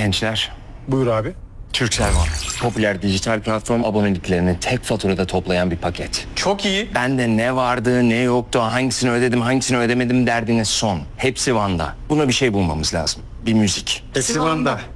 Gençler, Buyur abi. Turkcell var. Popüler dijital platform aboneliklerini tek faturada toplayan bir paket. Çok iyi. Bende ne vardı, ne yoktu, hangisini ödedim, hangisini ödemedim derdiniz son. Hepsi Van'da. Buna bir şey bulmamız lazım. Bir müzik. Hepsi Van'da.